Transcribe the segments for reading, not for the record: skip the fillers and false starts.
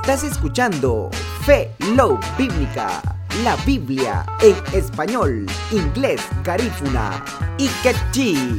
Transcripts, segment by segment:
Estás escuchando Fe Love Bíblica, la Biblia en español, inglés, garífuna y quechí.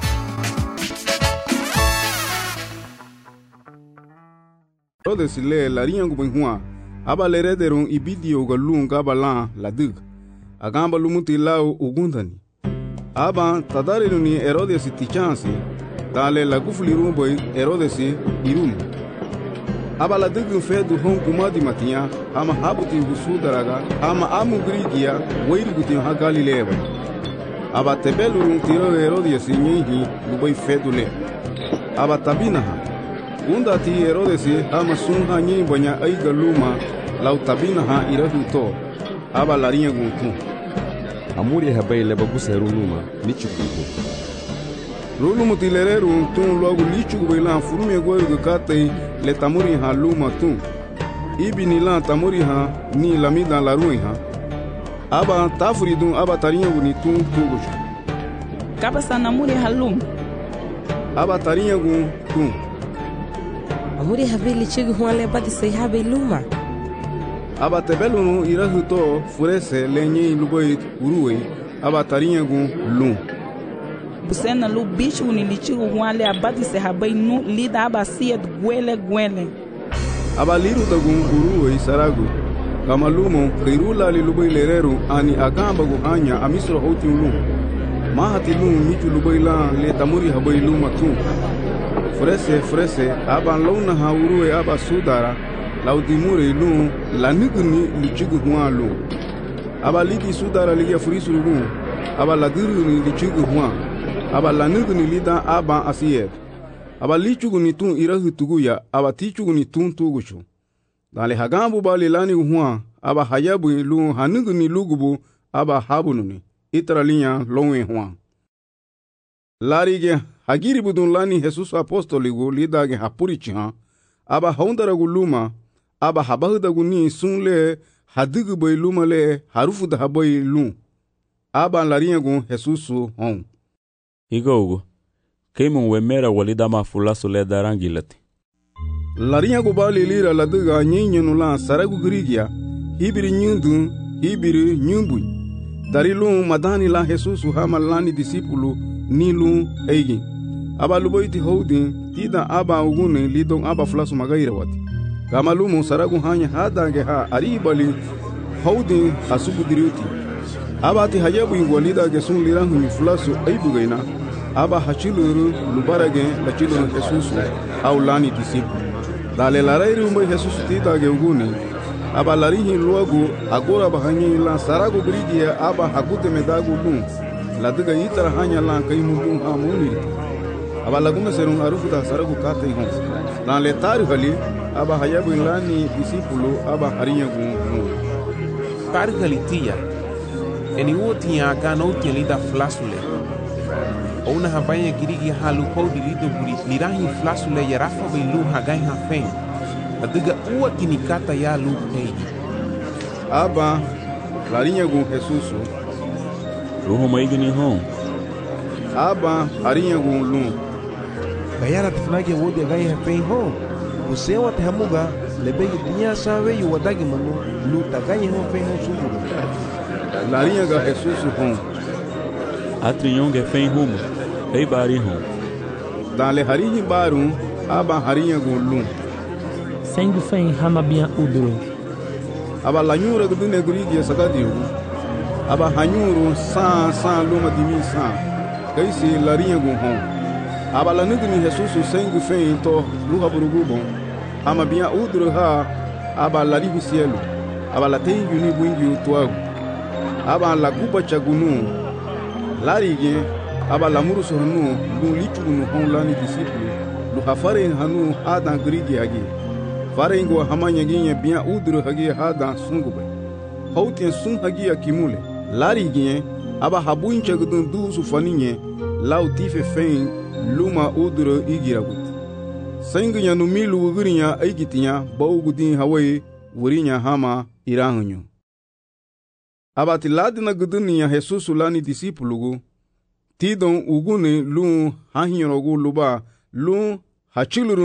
Rodesile la riang bunhua aba lerederon ibidio galun gabala la dig agamba lumuti lao ugundani aba tadareluni Herodes tichansi dale la gufliru boy Herodes irum aba la dig fedu hon kumadi matia ama habuti gusudaraga ama amu grigia weiru guti ha Galilea aba tebelurun tiro Herodes nyihi luboy fedule aba tabinaha Unda ti Herodes ama sunha nyi bonya ay galuma lau tabina ha irahuto aba larinha guntu amuri habay lebaguseru luma lichukugo lulu mutilereru tun logo lichugo ila furume goyo gate le tamuri ha luma tun ibini la tamuri ha ni lamida la ruin ha aba tafridun aba tarinha gunitun tugo kabasa namuri halum aba tarinha guntu Amuri habeli chegu huale badi sei habe luma. Aba tebelunu irahuto furese lenye luboi uruwe aba tarinha gun lum. Busena lu bicho ni lichigu huale abadi se habe nu lida aba siet gwele. Aba liru dagun uruwe saragu. Kama lumo kirula li luboi lereru ani agamba guhanya amisro hoti lum. Mahati lum michu luboi la le tamuri habe luma tu. Frese, aba launa ha uruwe aba sudara, laudimure lu, la niguni lichigu huan lu. Aba lidi sudara liya furisu lu, aba la diruni lichigu huan, aba la niguni lida aba asiyed. Aba lichugu ni tun irahu tuguya, aba tichugu ni tun tugushu. Dale hagambu bali lani huan, aba hayabu lu haniguni lugubu, aba habununi, itra linya lowe huan. Larige hagiri budun lani Jesus apostoligu lidage hapurichiha aba haundaragu luma aba habahudagu ni sunle hadigu boy luma le harufu da haboy lum aba lariagu Jesusu hon igogo kemon wemera walida mafulaso le darangilati lariagu bali lira ladiga nyinyenu la saragu grigia hibiri nyundu hibiri nyumbu darilum madani la Jesusu hama lani disipulu nilu eigi aba luboiti houdin tida aba ugune lidon aba flasu magaira wati kama lumo saragu hanya hadange ha aribali houdin hasubu diriuti aba ti hayabu ingwalida ge sun lirangu mi flasu aibugaina aba hachiluru lubarage la chiluru Jesusu au lani disipu dale larairu mbo Jesusu tida ge ugune aba larihi luagu agora bahanyi la saragu brigia aba hakute medagu lum la diga itara hanya lan kai mundun ha muniri aba lagume serun arufu da saragu kate hon lan le tari hali aba hayabu lani disipulu aba harinya gun tari hali tia eni woti ya gano telida flasule ona havanya girigi halu podi lido buri lirahi flasule ya rafa bilu hagai ha fen la diga uwa kinikata ya lu peji aba larinya gun Jesusu ruho maigini hon aba harinya gun lum Gayara tifnage wodi gai hapen ho usewa tehamuga lebegi dinya sawe yu wadagi manu lu tagayi ho fen ho sumuru larinya ga Jesusu hon atrinyonge fen humo ei bari hon dale harihi barum aba harinya gun lum sengu fen hamabia uduro aba lanyura gudune gurigi sagadiu aba hanyuru sa luma dimi sa kaisi larinya gun hon aba la nugni Jesusu sengu fen to luha burugubon ama bia udro ha aba la ribi cielo aba la tengu ni bungi tuagu aba la kuba chagunu larige aba la muru sornu lu lichunu hon lani disiplu lu hafare hanu adan grigi agi farengo hamanya ginya bia udro hagi hada sungube hautien sun hagi akimule larige aba habuin chagudun du su faninye lau tife fen luma udro igiragut senginya no milu ugurinya aigitinya baugudin hawai wurinya hama irahunyo abati ladina gudunya Jesusu lani disipulugu tidon ugune lu hahinyorogu luba lu hachiluru